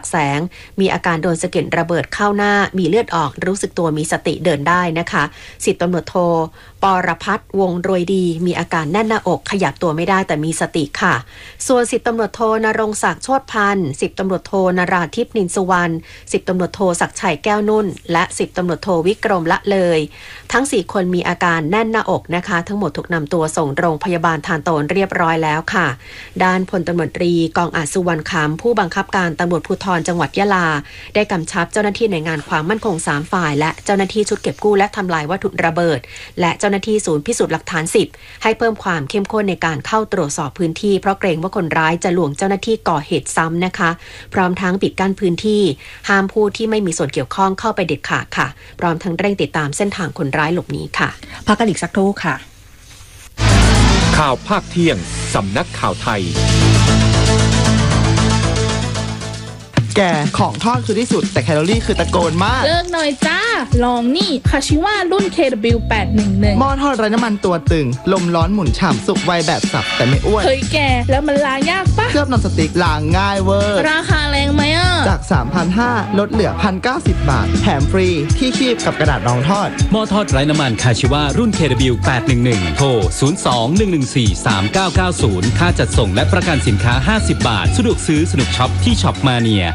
แสงมีอาการโดนสะเก็ดระเบิดเข้าหน้ามีเลือดออกรู้สึกตัวมีสติเดินได้นะคะ10 ตำรวจโทปรพัฒน์วงรวยดีมีอาการแน่นหน้าอกขยับตัวไม่ได้แต่มีสติค่ะส่วน10 ตำรวจโทนรงศักดิ์โชติพันธ์10 ตำรวจโทนราทิพย์นินสุวรรณ10 ตำรวจโทศักดิ์ชัยแก้วนุ่นและ10 ตำรวจโทวิกรมละเลยทั้ง4 คนมีอาการแน่นหน้าอกนะคะทั้งหมดถูกนำตัวส่งโรงพยาบาลทานโตนเรียบร้อยแล้วค่ะด้านพลตำรวจตรีกองอาจสุวรรณคำผู้บังคับการตำรวจภูธรจังหวัดยะลาได้กำชับเจ้าหน้าที่หน่วยงานความมั่นคง3 ฝ่ายและเจ้าหน้าที่ชุดเก็บกู้และทำลายวัตถุระเบิดและเจ้าหน้าที่ศูนย์พิสูจน์หลักฐาน10ให้เพิ่มความเข้มข้นในการเข้าตรวจสอบพื้นที่เพราะเกรงว่าคนร้ายจะลวงเจ้าหน้าที่ก่อเหตุซ้ำนะคะพร้อมทั้งปิดกั้นพื้นที่ห้ามผู้ที่ไม่มีส่วนเกี่ยวข้องเข้าไปเด็ดขาดค่ะพร้อมทั้งเร่งติดตามเส้นทางคนร้ายหลบหนีค่ะพักกันอีกสักครู่ค่ะข่าวภาคเที่ยงสำนักข่าวไทยแกของทอดคือที่สุดแต่แคลอรี่คือตะโกนมากเลิกหน่อยจ้าลองนี่คาชิว่ารุ่น KW811 หม้อทอดไร้น้ำมันตัวตึงลมร้อนหมุนฉ่ำสุกไวแบบสับแต่ไม่อ้วนเฮ้ยแกแล้วมันล้างยากปะเคลือบนอนสติ๊กล้างง่ายเวอร์ราคาแรงไหมอ่ะจาก 3,500 ลดเหลือ 1,090 บาทแถมฟรีที่คีบกับกระดาษรองทอดหม้อทอดไร้น้ำมันคาชิว่ารุ่น KW811 โทร 02-114-3990 ค่าจัดส่งและประกันสินค้า50 บาทสะดวกซื้อสนุกช็อปที่ช็อปมาเนีย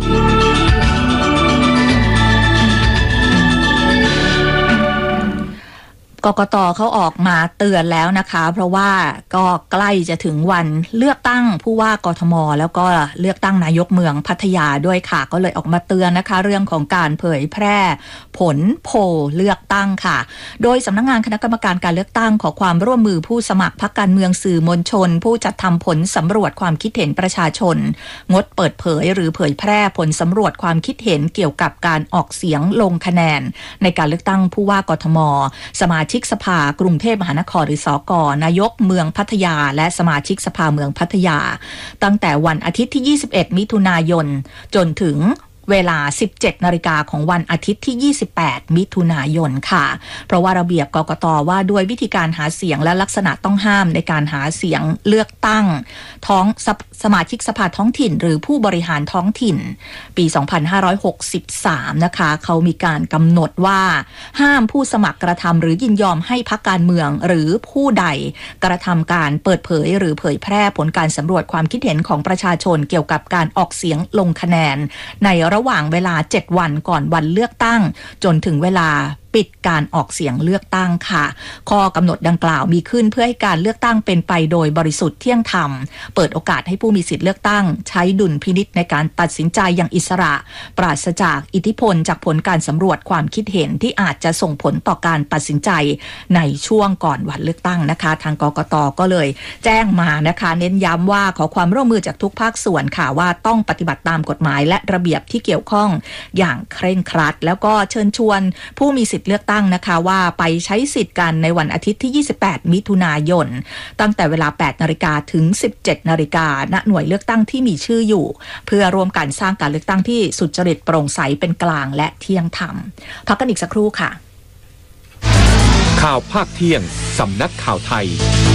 กกต.เขาออกมาเตือนแล้วนะคะเพราะว่าก็ใกล้จะถึงวันเลือกตั้งผู้ว่ากทม.แล้วก็เลือกตั้งนายกเมืองพัทยาด้วยค่ะก็เลยออกมาเตือนนะคะเรื่องของการเผยแพร่ผลโพลเลือกตั้งค่ะโดยสำนักงานคณะกรรมการการเลือกตั้งขอความร่วมมือผู้สมัครพรรคการเมืองสื่อมวลชนผู้จัดทำผลสำรวจความคิดเห็นประชาชนงดเปิดเผยหรือเผยแพร่ผลสำรวจความคิดเห็นเกี่ยวกับการออกเสียงลงคะแนนในการเลือกตั้งผู้ว่ากทม.สมาชิกสภากรุงเทพมหานครหรือสก.นายกเมืองพัทยาและสมาชิกสภาเมืองพัทยาตั้งแต่วันอาทิตย์ที่21 มิถุนายนจนถึงเวลา 17 นาฬิกาของวันอาทิตย์ที่ 28 มิถุนายนค่ะเพราะว่าระเบียบกกต.ว่าด้วยวิธีการหาเสียงและลักษณะต้องห้ามในการหาเสียงเลือกตั้งสมาชิกสภาท้องถิ่นหรือผู้บริหารท้องถิ่นปี 2563 นะคะเขามีการกำหนดว่าห้ามผู้สมัครกระทำหรือยินยอมให้พรรคการเมืองหรือผู้ใดกระทำการเปิดเผยหรือเผยแพร่ผลการสำรวจความคิดเห็นของประชาชนเกี่ยวกับการออกเสียงลงคะแนนในระหว่างเวลา 7 วันก่อนวันเลือกตั้งจนถึงเวลาปิดการออกเสียงเลือกตั้งค่ะข้อกำหนดดังกล่าวมีขึ้นเพื่อให้การเลือกตั้งเป็นไปโดยบริสุทธิ์เที่ยงธรรมเปิดโอกาสให้ผู้มีสิทธิ์เลือกตั้งใช้ดุลพินิจในการตัดสินใจอย่างอิสระปราศจากอิทธิพลจากผลการสำรวจความคิดเห็นที่อาจจะส่งผลต่อการตัดสินใจในช่วงก่อนวันเลือกตั้งนะคะทางกกต.ก็เลยแจ้งมานะคะเน้นย้ำว่าขอความร่วมมือจากทุกภาคส่วนค่ะว่าต้องปฏิบัติตามกฎหมายและระเบียบที่เกี่ยวข้องอย่างเคร่งครัดแล้วก็เชิญชวนผู้มีสิทธิ์เลือกตั้งนะคะว่าไปใช้สิทธิ์กันในวันอาทิตย์ที่ 28 มิถุนายนตั้งแต่เวลา 8 นาฬิกาถึง 17 นาฬิกาณหน่วยเลือกตั้งที่มีชื่ออยู่เพื่อร่วมกันสร้างการเลือกตั้งที่สุจริตโปร่งใสเป็นกลางและเที่ยงธรรมพักกันอีกสักครู่ค่ะข่าวภาคเที่ยงสำนักข่าวไทย